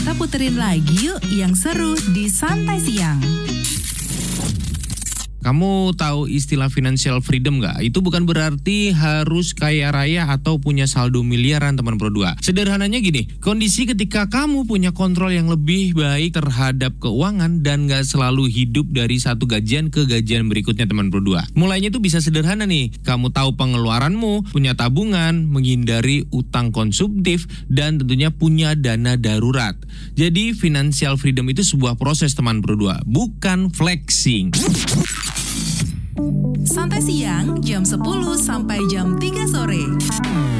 Kita puterin lagi yuk yang seru di Santai Siang. Kamu tahu istilah financial freedom nggak? Itu bukan berarti harus kaya raya atau punya saldo miliaran, teman Pro 2. Sederhananya gini, kondisi ketika kamu punya kontrol yang lebih baik terhadap keuangan dan nggak selalu hidup dari satu gajian ke gajian berikutnya, teman Pro 2. Mulainya itu bisa sederhana nih, kamu tahu pengeluaranmu, punya tabungan, menghindari utang konsumtif, dan tentunya punya dana darurat. Jadi financial freedom itu sebuah proses, teman Pro 2, bukan flexing. Santai Siang jam 10 sampai jam 3 sore.